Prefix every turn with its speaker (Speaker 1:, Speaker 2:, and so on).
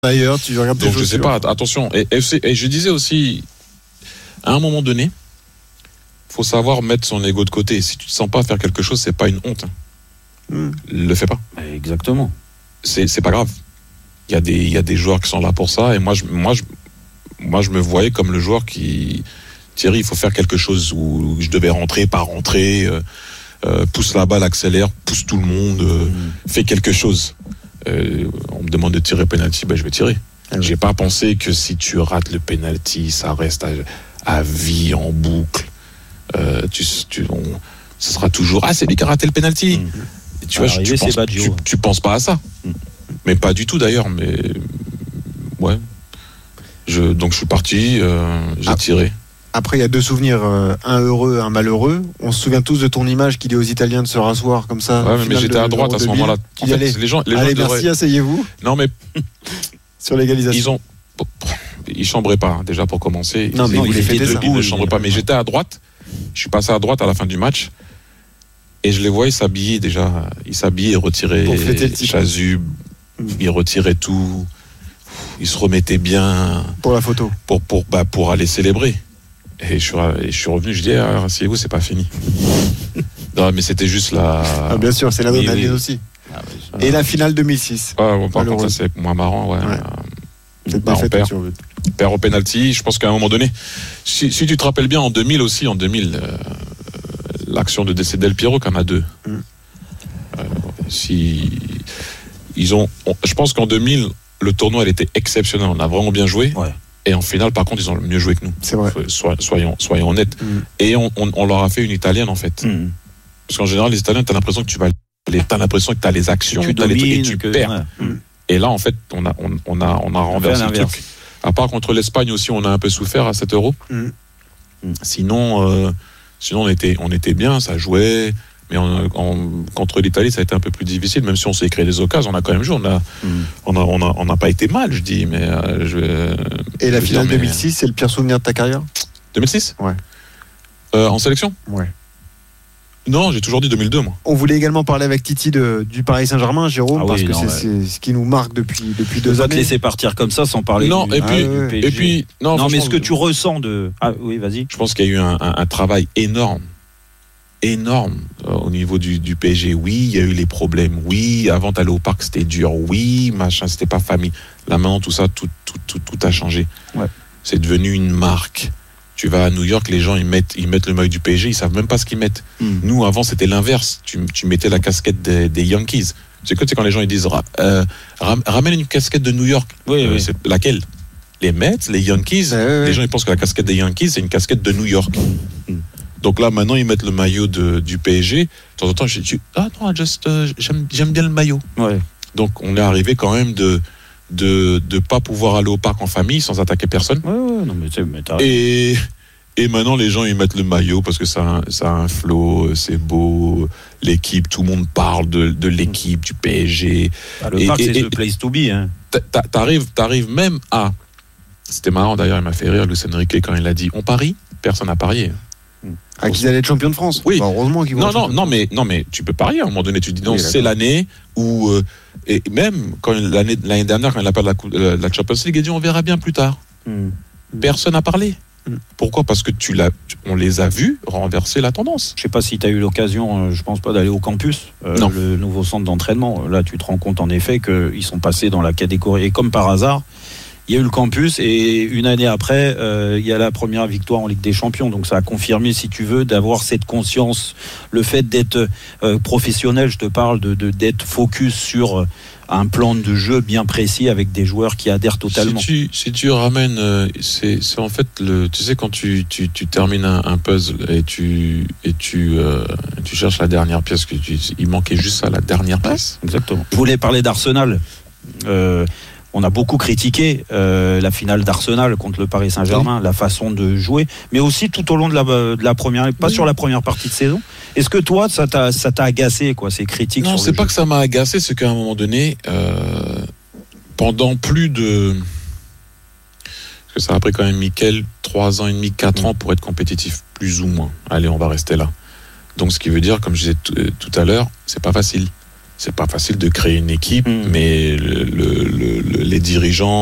Speaker 1: D'ailleurs, tu regardes tes
Speaker 2: Donc
Speaker 1: chaussures.
Speaker 2: je sais pas, attention. Et je disais aussi, à un moment donné, faut savoir mettre son ego de côté. Si tu te sens pas faire quelque chose, c'est pas une honte. Le fais pas.
Speaker 3: Exactement.
Speaker 2: C'est pas grave. Il y a des joueurs qui sont là pour ça. Et moi, je me voyais comme le joueur qui, Thierry, il faut faire quelque chose où je devais rentrer, pas rentrer. Pousse la balle, accélère, pousse tout le monde, fais quelque chose. On me demande de tirer penalty, je vais tirer. J'ai pas pensé que si tu rates le penalty, ça reste à vie en boucle. Ce sera toujours c'est lui qui a raté le penalty. Tu vois, tu penses pas à ça. Mais pas du tout d'ailleurs. Mais ouais. Donc je suis parti, j'ai tiré.
Speaker 1: Après, il y a deux souvenirs, un heureux, un malheureux. On se souvient tous de ton image qui dit aux Italiens de se rasseoir comme ça.
Speaker 2: Ouais, mais j'étais à droite à ce moment-là.
Speaker 1: En fait, les gens merci, asseyez-vous.
Speaker 2: Non, mais
Speaker 1: sur l'égalisation.
Speaker 2: Ils chambraient pas, déjà pour commencer.
Speaker 1: Non, mais vous les fêtez ça.
Speaker 2: Ils ne chambraient pas. Mais j'étais à droite. Je suis passé à droite à la fin du match. Et je les voyais s'habiller déjà. Ils s'habillaient, ils retiraient chasuble, ils retiraient tout. Ils se remettaient bien.
Speaker 1: Pour la photo.
Speaker 2: Pour aller célébrer. Et je suis revenu, je dis, asseyez-vous, c'est pas fini. Non, mais c'était juste la.
Speaker 1: Bien sûr, c'est l'adrénaline aussi. Et la finale 2006.
Speaker 2: Par contre, ça, c'est moins marrant, ouais.
Speaker 1: C'est pas fait,
Speaker 2: perd au penalty. Je pense qu'à un moment donné, si tu te rappelles bien, en 2000, l'action de décès Del Piero, comme à deux. Je pense qu'en 2000, le tournoi, elle était exceptionnel. On a vraiment bien joué.
Speaker 3: Ouais.
Speaker 2: Et en finale, par contre, ils ont mieux joué que nous.
Speaker 1: C'est vrai.
Speaker 2: Soyons honnêtes. Et on leur a fait une italienne, en fait. Parce qu'en général, les Italiens, t'as l'impression que t'as l'impression que t'as les actions, et tu perds. Et là, en fait, on a renversé le truc. À part contre l'Espagne aussi, on a un peu souffert à 7 €. Sinon, on était bien, ça jouait. Mais contre l'Italie, ça a été un peu plus difficile, même si on s'est créé des occasions, on a quand même joué. On n'a pas été mal, je dis. Mais
Speaker 1: et la finale 2006, c'est le pire souvenir de ta carrière ?
Speaker 2: 2006 ?
Speaker 1: Ouais.
Speaker 2: En sélection ?
Speaker 1: Ouais.
Speaker 2: Non, j'ai toujours dit 2002, moi.
Speaker 1: On voulait également parler avec Titi du Paris Saint-Germain, Jérôme, parce que c'est ce qui nous marque depuis 2 années.
Speaker 3: Te laisser partir comme ça sans parler
Speaker 2: du PSG. Et puis,
Speaker 3: non, mais ce que tu ressens de... Ah oui, vas-y.
Speaker 2: Je pense qu'il y a eu un travail énorme au niveau du PSG. Oui, il y a eu les problèmes. Oui, avant d'aller au parc, c'était dur. Oui, machin, c'était pas famille. Là, maintenant, tout ça, tout a changé. Ouais. C'est devenu une marque. Tu vas à New York, les gens, ils mettent le maillot du PSG, ils savent même pas ce qu'ils mettent. Nous, avant, c'était l'inverse. Tu mettais la casquette des Yankees. C'est quand les gens ils disent ramène une casquette de New York.
Speaker 3: Oui.
Speaker 2: C'est laquelle ? Les Mets, les Yankees. Les gens, ils pensent que la casquette des Yankees, c'est une casquette de New York. Donc là, maintenant, ils mettent le maillot du PSG. De temps en temps, je dis, j'aime bien le maillot. Ouais. Donc, on est arrivé quand même de pas pouvoir aller au parc en famille sans attaquer personne.
Speaker 3: Ouais, non, mais
Speaker 2: et maintenant, les gens, ils mettent le maillot parce que ça a un flow, c'est beau, l'équipe, tout le monde parle de l'équipe, du PSG.
Speaker 3: Le parc, c'est the place to be. Hein.
Speaker 2: T'arrives même à... C'était marrant, d'ailleurs, il m'a fait rire, Luis Enrique, quand il a dit, on parie ? Personne n'a parié.
Speaker 1: Qu'ils allaient être champions de France.
Speaker 2: Oui.
Speaker 1: Heureusement qu'ils vont.
Speaker 2: Non, mais tu peux parier à un moment donné. Tu dis non, c'est l'année où et même quand l'année dernière, quand il a perdu la Champions League, il a dit on verra bien plus tard. Personne n'a parlé. Pourquoi ? Parce que on les a vus renverser la tendance.
Speaker 3: Je sais pas si tu as eu l'occasion, je pense pas, d'aller au campus, le nouveau centre d'entraînement. Là, tu te rends compte en effet qu'ils sont passés dans la catégorie. Et comme par hasard, il y a eu le campus et une année après, il y a la première victoire en Ligue des Champions. Donc ça a confirmé, si tu veux, d'avoir cette conscience, le fait d'être professionnel, je te parle d'être focus sur un plan de jeu bien précis avec des joueurs qui adhèrent totalement.
Speaker 2: Si tu ramènes, c'est en fait tu sais quand tu termines un puzzle et tu cherches la dernière pièce, il manquait juste ça, la dernière pièce.
Speaker 3: Exactement. Je voulais parler d'Arsenal. On a beaucoup critiqué la finale d'Arsenal contre le Paris Saint-Germain, la façon de jouer, mais aussi tout au long de la première, pas sur la première partie de saison. Est-ce que toi, ça t'a agacé, quoi, ces critiques?
Speaker 2: Non, c'est pas que ça m'a agacé, c'est qu'à un moment donné, pendant plus de... Parce que ça a pris quand même Mikel 3 ans et demi, 4 ans pour être compétitif, plus ou moins. Allez, on va rester là. Donc ce qui veut dire, comme je disais tout à l'heure, c'est pas facile. c'est pas facile de créer une équipe, mais les dirigeants